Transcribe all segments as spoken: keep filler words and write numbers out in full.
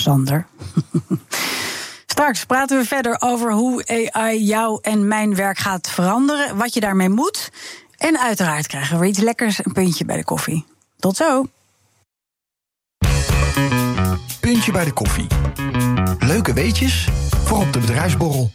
Sander. Straks praten we verder over hoe A I jou en mijn werk gaat veranderen, wat je daarmee moet. En uiteraard krijgen we iets lekkers, een puntje bij de koffie. Tot zo. Puntje bij de koffie. Leuke weetjes voor op de bedrijfsborrel.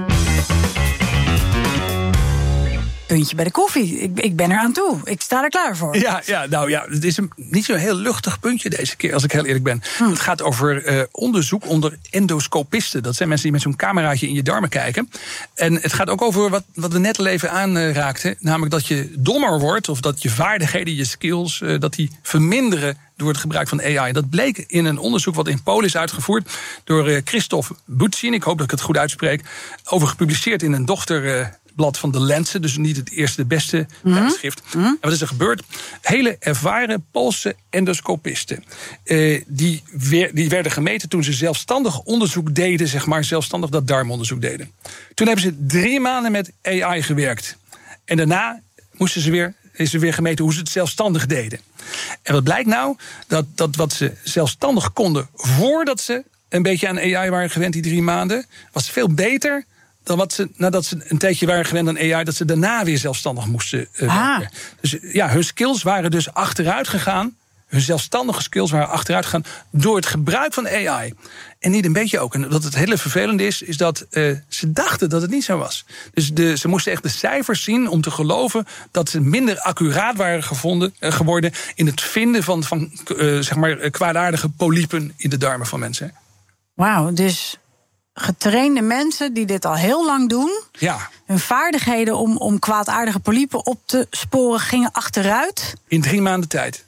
Puntje bij de koffie. Ik, ik ben er aan toe. Ik sta er klaar voor. Ja, ja nou ja, het is een, niet zo'n heel luchtig puntje deze keer, als ik heel eerlijk ben. Hm. Het gaat over uh, onderzoek onder endoscopisten. Dat zijn mensen die met zo'n cameraatje in je darmen kijken. En het gaat ook over wat, wat we net al even aanraakten. Namelijk dat je dommer wordt, of dat je vaardigheden, je skills, uh, dat die verminderen door het gebruik van A I. Dat bleek in een onderzoek wat in Polen is uitgevoerd door uh, Christoph Butzin. Ik hoop dat ik het goed uitspreek. Over gepubliceerd in een dochter... Uh, blad van de Lancet, dus niet het eerste, de beste tijdschrift. Mm-hmm. En wat is er gebeurd? Hele ervaren Poolse endoscopisten. Uh, die, weer, die werden gemeten toen ze zelfstandig onderzoek deden, zeg maar, zelfstandig dat darmonderzoek deden. Toen hebben ze drie maanden met A I gewerkt. En daarna moesten ze weer, is er weer gemeten hoe ze het zelfstandig deden. En wat blijkt nou? Dat, dat wat ze zelfstandig konden voordat ze een beetje aan A I waren gewend, die drie maanden, was veel beter dan wat ze, nadat ze een tijdje waren gewend aan A I, dat ze daarna weer zelfstandig moesten uh, ah. werken. Dus ja, hun skills waren dus achteruit gegaan. Hun zelfstandige skills waren achteruit gegaan door het gebruik van A I. En niet een beetje ook. En wat het hele vervelende is, is dat uh, ze dachten dat het niet zo was. Dus de, ze moesten echt de cijfers zien om te geloven dat ze minder accuraat waren gevonden, uh, geworden in het vinden van, van uh, zeg maar kwaadaardige polypen in de darmen van mensen. Wauw, dus getrainde mensen die dit al heel lang doen, ja. hun vaardigheden om, om kwaadaardige polypen op te sporen gingen achteruit. In drie maanden tijd.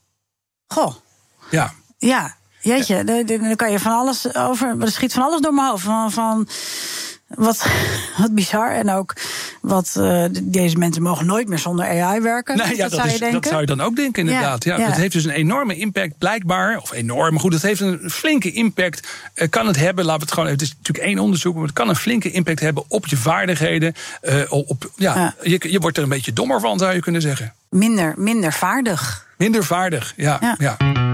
Goh. Ja. Ja, jeetje, ja. Dan kan je van alles over. Er schiet van alles door mijn hoofd. Van, van wat, wat bizar. En ook wat uh, deze mensen mogen nooit meer zonder A I werken. Nee, ja, dat, dat, zou is, je denken. dat zou je dan ook denken, inderdaad. Ja, ja, ja. Dat heeft dus een enorme impact, blijkbaar. Of enorm, goed, het heeft een flinke impact. Uh, kan het hebben, laten we het gewoon. Het is natuurlijk één onderzoek, maar het kan een flinke impact hebben op je vaardigheden. Uh, op, ja, ja. Je, je wordt er een beetje dommer van, zou je kunnen zeggen. Minder, minder vaardig. Minder vaardig, ja. ja. ja.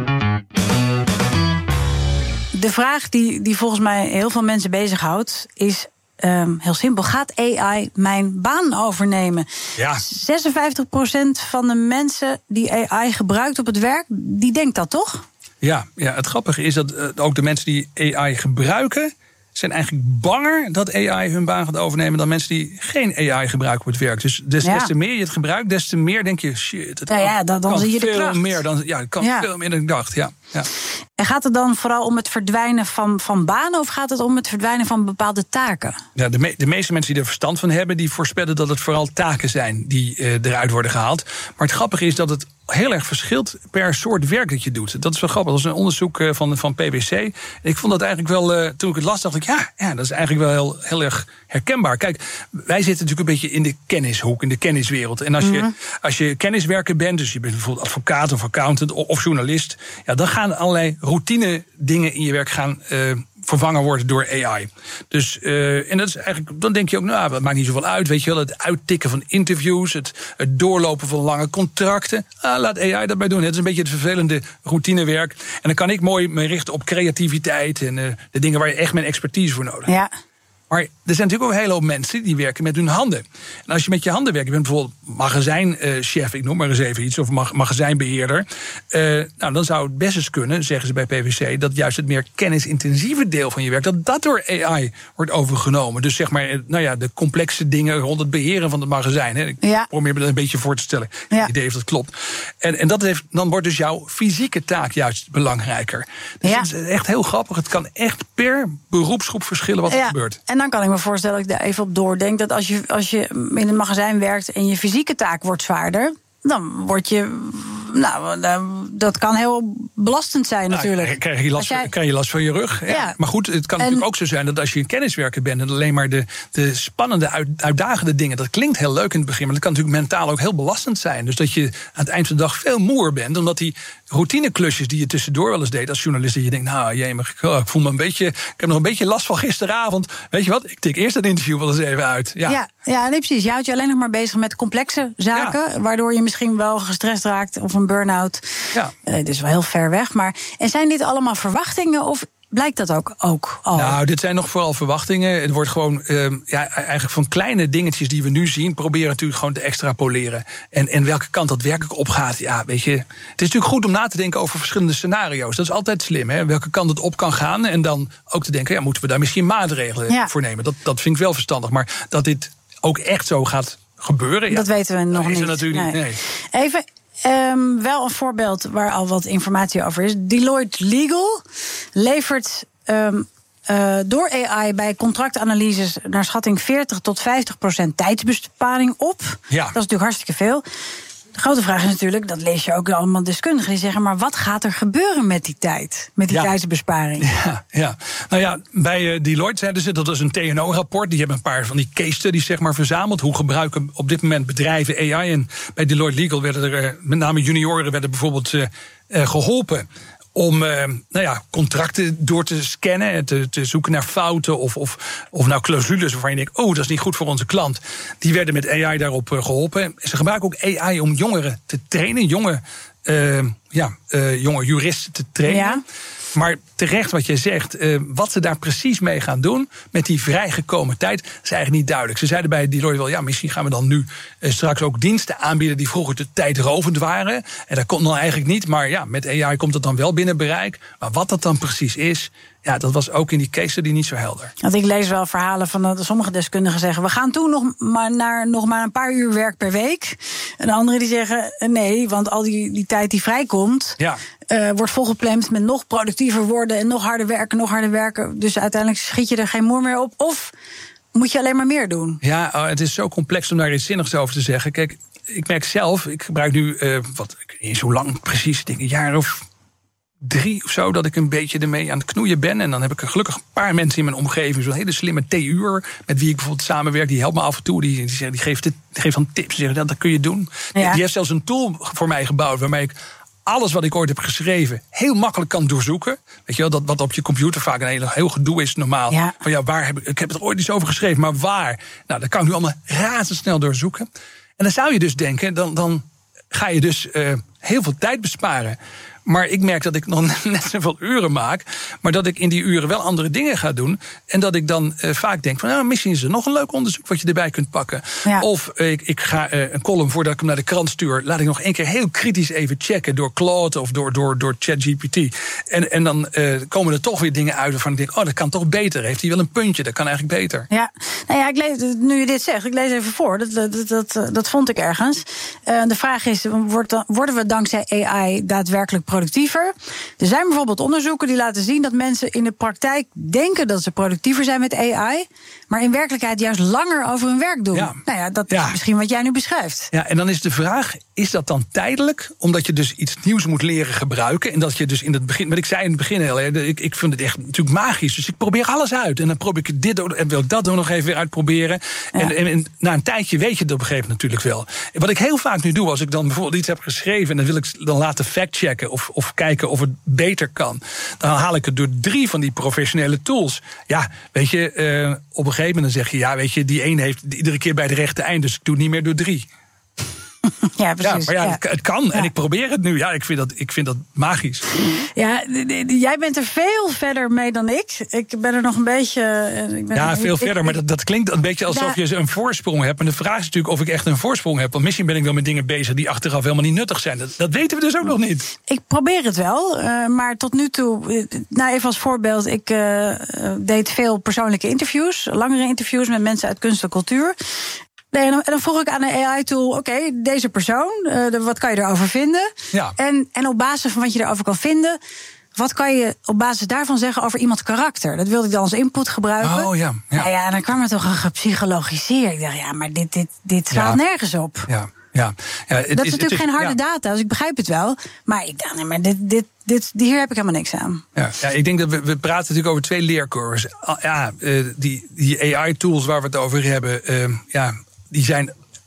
De vraag die, die volgens mij heel veel mensen bezighoudt is um, heel simpel. Gaat A I mijn baan overnemen? Ja. zesenvijftig procent van de mensen die A I gebruikt op het werk, die denkt dat toch? Ja, ja, het grappige is dat uh, ook de mensen die A I gebruiken zijn eigenlijk banger dat A I hun baan gaat overnemen dan mensen die geen A I gebruiken op het werk. Dus des, ja. des te meer je het gebruikt, des te meer denk je, shit, het ja, ja, dan, dan kan zie je de veel kracht. meer dan, ja, het kan ja. veel meer dan ik dacht. Ja, ja. En gaat het dan vooral om het verdwijnen van, van banen of gaat het om het verdwijnen van bepaalde taken? Ja, de, me, de meeste mensen die er verstand van hebben, die voorspellen dat het vooral taken zijn die uh, eruit worden gehaald. Maar het grappige is dat het heel erg verschilt per soort werk dat je doet. Dat is wel grappig. Dat is een onderzoek uh, van, van P W C. En ik vond dat eigenlijk wel, uh, toen ik het las, dacht ik, ja, ja dat is eigenlijk wel heel, heel erg herkenbaar. Kijk, wij zitten natuurlijk een beetje in de kennishoek, in de kenniswereld. En als je, mm-hmm. als je kenniswerker bent, dus je bent bijvoorbeeld advocaat of accountant of, of journalist, ja, dan gaan allerlei routine dingen in je werk gaan uh, vervangen worden door A I. Dus, uh, en dat is eigenlijk, dan denk je ook, nou, dat maakt niet zoveel uit, weet je wel, het uittikken van interviews, het, het doorlopen van lange contracten, ah, laat A I dat bij doen. Het is een beetje het vervelende routinewerk. En dan kan ik mooi me richten op creativiteit en uh, de dingen waar je echt mijn expertise voor nodig hebt. Ja. Maar er zijn natuurlijk ook een hele hoop mensen die werken met hun handen. En als je met je handen werkt, je bent bijvoorbeeld magazijnchef, ik noem maar eens even iets, of mag, magazijnbeheerder. Uh, nou, dan zou het best eens kunnen, zeggen ze bij P W C, dat juist het meer kennisintensieve deel van je werk, dat dat door A I wordt overgenomen. Dus zeg maar, nou ja, de complexe dingen rond het beheren van het magazijn. Hè. Ik ja. probeer me dat een beetje voor te stellen. Ja. Het idee of dat klopt. En, en dat heeft, dan wordt dus jouw fysieke taak juist belangrijker. Dus ja. het is echt heel grappig. Het kan echt per beroepsgroep verschillen wat er ja. gebeurt. En dan kan ik me voorstellen dat ik daar even op doordenk, dat als je, als je in een magazijn werkt en je fysieke taak wordt zwaarder, dan word je, nou, dat kan heel belastend zijn natuurlijk. Nou, krijg je last, jij... krijg je last van je rug. Ja. Ja. Maar goed, het kan en... natuurlijk ook zo zijn dat als je een kenniswerker bent en alleen maar de, de spannende, uit, uitdagende dingen, dat klinkt heel leuk in het begin, maar dat kan natuurlijk mentaal ook heel belastend zijn. Dus dat je aan het eind van de dag veel moer bent, omdat die routineklusjes die je tussendoor wel eens deed als journalist, dat je denkt, nou, jee, maar ik, oh, ik voel me een beetje, ik heb nog een beetje last van gisteravond. Weet je wat, ik tik eerst het interview wel eens even uit. Ja, ja, ja nee, precies. Je houdt je alleen nog maar bezig met complexe zaken, ja. waardoor je misschien wel gestrest raakt of een burn-out. Ja. Het is wel heel ver weg. Maar, en zijn dit allemaal verwachtingen of blijkt dat ook, ook al? Nou, dit zijn nog vooral verwachtingen. Het wordt gewoon, uh, ja, eigenlijk van kleine dingetjes die we nu zien, proberen natuurlijk gewoon te extrapoleren. En, en welke kant dat werkelijk opgaat, ja, weet je. Het is natuurlijk goed om na te denken over verschillende scenario's. Dat is altijd slim, hè? Welke kant het op kan gaan. En dan ook te denken, ja, moeten we daar misschien maatregelen ja. voor nemen? Dat, dat vind ik wel verstandig. Maar dat dit ook echt zo gaat gebeuren, dat ja, weten we nog is niet. Er natuurlijk nee. niet. Nee. Even. Um, wel een voorbeeld waar al wat informatie over is. Deloitte Legal levert um, uh, door A I bij contractanalyses naar schatting veertig tot vijftig procent tijdsbesparing op. Ja. Dat is natuurlijk hartstikke veel. De grote vraag is natuurlijk, dat lees je ook allemaal deskundigen die zeggen, maar wat gaat er gebeuren met die tijd? Met die ja. tijdsbesparing? Ja, ja. Nou ja, bij uh, Deloitte zeiden ze, dat is een T N O-rapport. Die hebben een paar van die case studies zeg maar verzameld. Hoe gebruiken op dit moment bedrijven A I? En bij Deloitte Legal werden er, uh, met name junioren, werden bijvoorbeeld uh, uh, geholpen om uh, nou ja, contracten door te scannen en te, te zoeken naar fouten of, of, of nou clausules waarvan je denkt, oh, dat is niet goed voor onze klant. Die werden met A I daarop uh, geholpen. Ze gebruiken ook A I om jongeren te trainen, jonge, uh, ja, uh, jonge juristen te trainen. Ja. Maar terecht wat je zegt, uh, wat ze daar precies mee gaan doen met die vrijgekomen tijd, is eigenlijk niet duidelijk. Ze zeiden bij Deloitte wel, ja, misschien gaan we dan nu uh, straks ook diensten aanbieden die vroeger te tijdrovend waren. En dat kon dan eigenlijk niet, maar ja, met A I komt het dan wel binnen bereik. Maar wat dat dan precies is, ja, dat was ook in die case study niet zo helder. Want ik lees wel verhalen van dat sommige deskundigen zeggen, we gaan toen nog maar naar nog maar een paar uur werk per week. En de anderen die zeggen, nee, want al die, die tijd die vrijkomt, ja. Uh, wordt volgepland met nog productiever worden en nog harder werken, nog harder werken. Dus uiteindelijk schiet je er geen moer meer op. Of moet je alleen maar meer doen? Ja, oh, het is zo complex om daar iets zinnigs over te zeggen. Kijk, ik merk zelf, ik gebruik nu, uh, wat, ik weet niet zo lang precies, ik denk een jaar of drie of zo, dat ik een beetje ermee aan het knoeien ben. En dan heb ik er gelukkig een paar mensen in mijn omgeving, zo'n hele slimme T-uur, met wie ik bijvoorbeeld samenwerk, die helpt me af en toe, die, die, die, geeft, die geeft dan tips, die zeggen, dat, dat kun je doen. Ja. Die heeft zelfs een tool voor mij gebouwd, waarmee ik alles wat ik ooit heb geschreven heel makkelijk kan doorzoeken. Weet je wel, dat wat op je computer vaak een hele, heel gedoe is normaal. Ja. Van ja, waar heb ik, ik heb er ooit iets over geschreven, maar waar? Nou, dat kan ik nu allemaal razendsnel doorzoeken. En dan zou je dus denken, dan, dan ga je dus uh, heel veel tijd besparen. Maar ik merk dat ik nog net zoveel uren maak, maar dat ik in die uren wel andere dingen ga doen. En dat ik dan uh, vaak denk van, nou, misschien is er nog een leuk onderzoek wat je erbij kunt pakken. Ja. Of uh, ik, ik ga uh, een column voordat ik hem naar de krant stuur, laat ik nog één keer heel kritisch even checken door Claude of door, door, door ChatGPT. En, en dan uh, komen er toch weer dingen uit waarvan ik denk, oh, dat kan toch beter. Heeft hij wel een puntje, dat kan eigenlijk beter. Ja, nou ja, ik lees, nu je dit zegt, ik lees even voor. Dat, dat, dat, dat vond ik ergens. Uh, de vraag is, wordt, worden we dankzij A I daadwerkelijk productiever? Er zijn bijvoorbeeld onderzoeken die laten zien dat mensen in de praktijk denken dat ze productiever zijn met A I, maar in werkelijkheid juist langer over hun werk doen. Ja. Nou ja, dat is ja. misschien wat jij nu beschrijft. Ja, en dan is de vraag, is dat dan tijdelijk? Omdat je dus iets nieuws moet leren gebruiken. En dat je dus in het begin, wat ik zei in het begin heel erg, ik, ik vind het echt natuurlijk magisch. Dus ik probeer alles uit. En dan probeer ik dit en wil ik dat nog even weer uitproberen. Ja. En, en, en na een tijdje weet je het op een gegeven moment natuurlijk wel. En wat ik heel vaak nu doe, als ik dan bijvoorbeeld iets heb geschreven en dan wil ik dan laten factchecken of, of kijken of het beter kan, dan haal ik het door drie van die professionele tools. Ja, weet je, uh, op een gegeven moment dan zeg je, ja, weet je, die een heeft iedere keer bij de rechte eind, dus ik doe het niet meer door drie. Ja, precies. Ja, maar ja, ja. Het, het kan ja. en ik probeer het nu. Ja, ik vind dat, ik vind dat magisch. Ja, jij bent er veel verder mee dan ik. Ik ben er nog een beetje... Ik ben ja, er, veel ik, verder, ik, maar dat, dat klinkt een beetje alsof ja. je een voorsprong hebt. En de vraag is natuurlijk of ik echt een voorsprong heb. Want misschien ben ik wel met dingen bezig die achteraf helemaal niet nuttig zijn. Dat, dat weten we dus ook nog niet. Ik probeer het wel, uh, maar tot nu toe... Nou, even als voorbeeld, ik uh, deed veel persoonlijke interviews. Langere interviews met mensen uit kunst en cultuur. Nee, en, dan, en dan vroeg ik aan de A I-tool, oké, okay, deze persoon, uh, de, wat kan je erover vinden? Ja. En, en op basis van wat je erover kan vinden, wat kan je op basis daarvan zeggen over iemands karakter? Dat wilde ik dan als input gebruiken. Oh ja. Ja, nou ja en dan kwam er toch een gepsychologiseerd. Ik dacht, ja, maar dit, dit, dit slaat ja. nergens op. Ja. Ja. Ja, het dat is, is natuurlijk is, geen harde ja. data, dus ik begrijp het wel. Maar ik dacht, nee, maar dit, dit, dit, hier heb ik helemaal niks aan. Ja, ja, ik denk dat we, we praten natuurlijk over twee leercurves. Ja, uh, die, die A I-tools waar we het over hebben, uh, ja, die zijn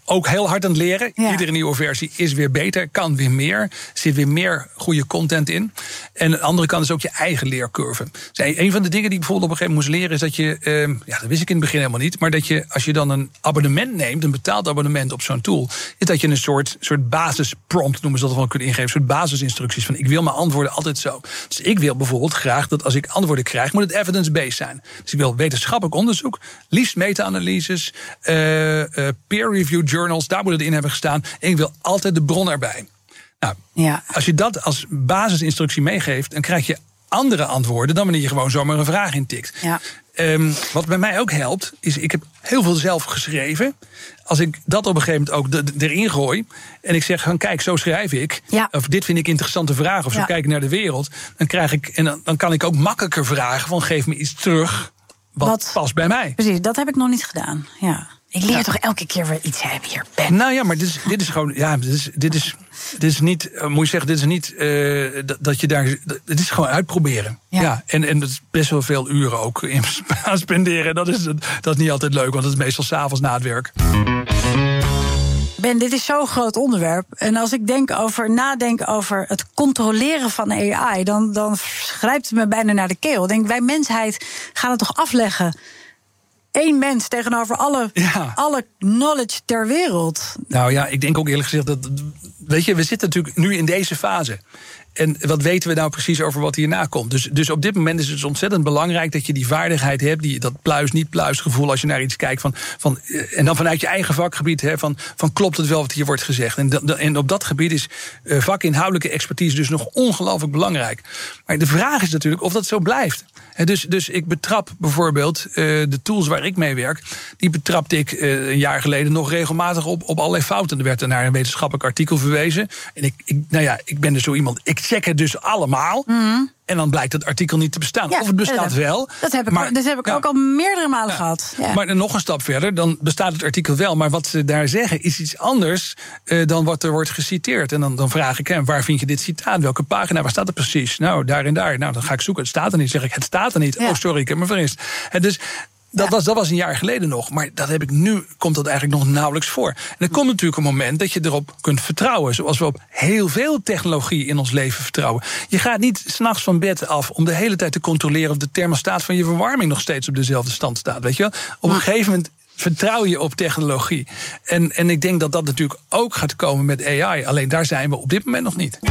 ook heel hard aan het leren. Ja. Iedere nieuwe versie is weer beter, kan weer meer. Er zit weer meer goede content in. En aan de andere kant is ook je eigen leercurve. Dus een van de dingen die ik bijvoorbeeld op een gegeven moment moest leren is dat je, eh, ja, dat wist ik in het begin helemaal niet, maar dat je, als je dan een abonnement neemt, een betaald abonnement op zo'n tool, is dat je een soort, soort basisprompt, noemen ze dat wel, kunnen ingeven. Een soort basisinstructies van ik wil mijn antwoorden altijd zo. Dus ik wil bijvoorbeeld graag dat als ik antwoorden krijg, moet het evidence-based zijn. Dus ik wil wetenschappelijk onderzoek, liefst meta-analyses, uh, uh, peer-reviewed journals, daar moet het in hebben gestaan. En ik wil altijd de bron erbij. Nou, ja. Als je dat als basisinstructie meegeeft, dan krijg je andere antwoorden dan wanneer je gewoon zomaar een vraag intikt. Ja. Um, wat bij mij ook helpt, is ik heb heel veel zelf geschreven. Als ik dat op een gegeven moment ook de, de, erin gooi en ik zeg van kijk, zo schrijf ik. Ja. Of dit vind ik interessante vragen, of zo ja. kijk ik naar de wereld. Dan krijg ik, en dan, dan kan ik ook makkelijker vragen van geef me iets terug wat, wat past bij mij. Precies, dat heb ik nog niet gedaan. Ja. Ik leer ja. toch elke keer weer iets hebben hier, Ben. Nou ja, maar dit is, dit is gewoon, ja, dit is, dit is, dit is niet, uh, moet je zeggen, dit is niet uh, dat, dat je daar, dit is gewoon uitproberen. Ja, ja en, en dat is best wel veel uren ook in spenderen. Dat is, dat is niet altijd leuk, want dat is meestal 's avonds na het werk. Ben, dit is zo'n groot onderwerp. En als ik denk over, nadenk over het controleren van A I, dan, dan grijpt het me bijna naar de keel. Ik denk, wij mensheid gaan het toch afleggen. Eén mens tegenover alle, ja. alle knowledge ter wereld. Nou ja, ik denk ook eerlijk gezegd dat, weet je, we zitten natuurlijk nu in deze fase. En wat weten we nou precies over wat hierna komt? Dus, dus op dit moment is het ontzettend belangrijk dat je die vaardigheid hebt, die, dat pluis-niet-pluis gevoel als je naar iets kijkt. Van, van, en dan vanuit je eigen vakgebied, hè, van, van klopt het wel wat hier wordt gezegd? En, dat, en op dat gebied is uh, vakinhoudelijke expertise dus nog ongelooflijk belangrijk. Maar de vraag is natuurlijk of dat zo blijft. He, dus, dus ik betrap bijvoorbeeld uh, de tools waar ik mee werk, die betrapte ik uh, een jaar geleden nog regelmatig op, op allerlei fouten. Er werd er naar een wetenschappelijk artikel verwezen. En ik, ik, nou ja, ik ben dus zo iemand, ik check het dus allemaal. Mm-hmm. En dan blijkt het artikel niet te bestaan. Ja, of het bestaat wel. Dat heb ik, maar, dat heb ik ja, ook al meerdere malen ja, gehad. Ja. Maar nog een stap verder, dan bestaat het artikel wel. Maar wat ze daar zeggen is iets anders uh, dan wat er wordt geciteerd. En dan, dan vraag ik hem, waar vind je dit citaat? Welke pagina? Waar staat het precies? Nou, daar en daar. Nou, dan ga ik zoeken. Het staat er niet. Zeg ik, het staat er niet. Ja. Oh, sorry, ik heb me vergist. En dus Dat, ja. was, dat was een jaar geleden nog. Maar dat heb ik nu, komt dat eigenlijk nog nauwelijks voor. En er komt natuurlijk een moment dat je erop kunt vertrouwen. Zoals we op heel veel technologie in ons leven vertrouwen. Je gaat niet 's nachts van bed af om de hele tijd te controleren of de thermostaat van je verwarming nog steeds op dezelfde stand staat. Weet je wel? Op een gegeven moment vertrouw je op technologie. En, en ik denk dat dat natuurlijk ook gaat komen met A I. Alleen daar zijn we op dit moment nog niet.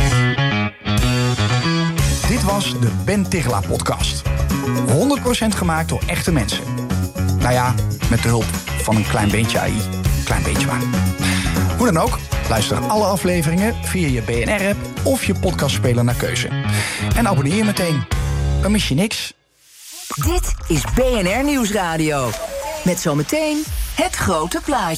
Dit was de Ben Tichelaar podcast. honderd procent gemaakt door echte mensen. Nou ja, met de hulp van een klein beetje A I. Klein beetje maar. Hoe dan ook, luister alle afleveringen via je B N R-app of je podcastspeler naar keuze. En abonneer je meteen. Dan mis je niks. Dit is B N R Nieuwsradio. Met zometeen het grote plaatje.